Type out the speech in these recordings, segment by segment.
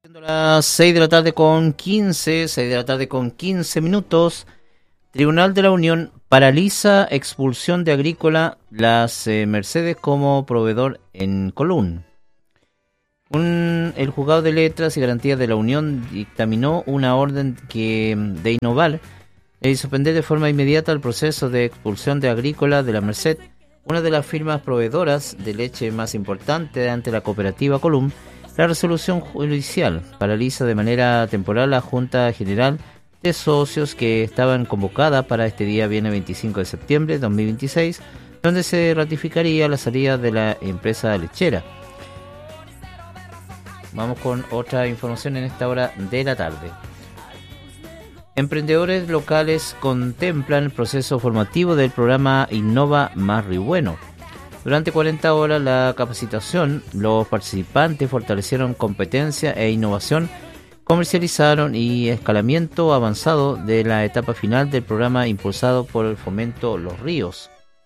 Siendo las 6 de la tarde con 15, 6 de la tarde con 15 minutos, Tribunal de la Unión paraliza expulsión de Agrícola Las Mercedes como proveedor en Colún. El Juzgado de Letras y Garantías de la Unión dictaminó una orden de innovar y suspender de forma inmediata el proceso de expulsión de Agrícola de la Merced, una de las firmas proveedoras de leche más importante ante la cooperativa Colún. La resolución judicial paraliza de manera temporal la Junta General de Socios que estaban convocada para este día viernes 25 de septiembre de 2026, donde se ratificaría la salida de la empresa lechera. Vamos con otra información en esta hora de la tarde. Emprendedores locales contemplan el proceso formativo del programa Innova Más Río Bueno. Durante 40 horas la capacitación, los participantes fortalecieron competencia e innovación, comercializaron y escalamiento avanzado de la etapa final del programa impulsado por el Fomento Los Ríos.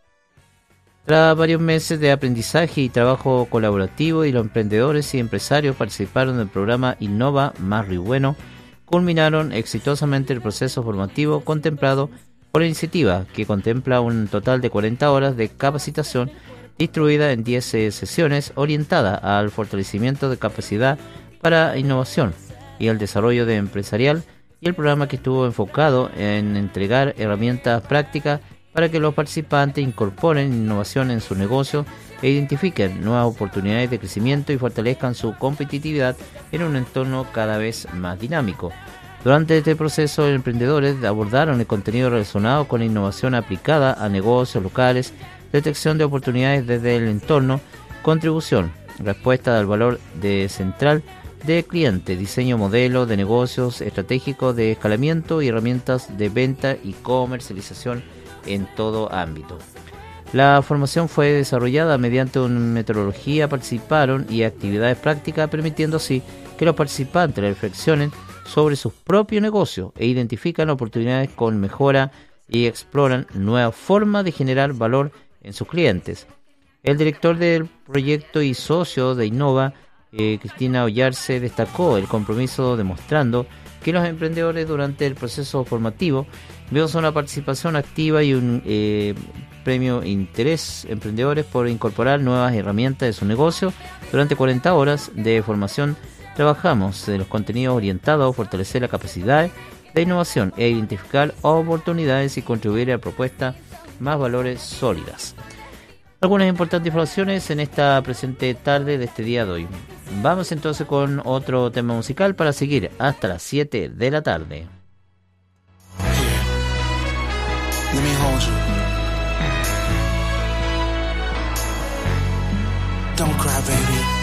Tras varios meses de aprendizaje y trabajo colaborativo, y los emprendedores y empresarios participaron del programa Innova Más Río Bueno, culminaron exitosamente el proceso formativo contemplado por la iniciativa, que contempla un total de 40 horas de capacitación distribuida en 10 sesiones orientada al fortalecimiento de capacidad para innovación y el desarrollo empresarial, y el programa que estuvo enfocado en entregar herramientas prácticas para que los participantes incorporen innovación en su negocio e identifiquen nuevas oportunidades de crecimiento y fortalezcan su competitividad en un entorno cada vez más dinámico. Durante este proceso, los emprendedores abordaron el contenido relacionado con la innovación aplicada a negocios locales, detección de oportunidades desde el entorno, contribución, respuesta al valor central de cliente, diseño modelo de negocios estratégico de escalamiento y herramientas de venta y comercialización en todo ámbito. La formación fue desarrollada mediante una metodología, participaron y actividades prácticas, permitiendo así que los participantes reflexionen sobre sus propios negocios e identifican oportunidades con mejora y exploran nuevas formas de generar valor en sus clientes. El director del proyecto y socio de Innova, Cristina Ollarse, destacó el compromiso demostrando que los emprendedores durante el proceso formativo vemos una participación activa y un premio interés emprendedores por incorporar nuevas herramientas de su negocio. Durante 40 horas de formación trabajamos en los contenidos orientados a fortalecer la capacidad de innovación e identificar oportunidades y contribuir a propuestas más valores sólidas. Algunas importantes informaciones en esta presente tarde de este día de hoy. Vamos entonces con otro tema musical para seguir hasta las 7 de la tarde. Let me hold you. Don't cry, baby.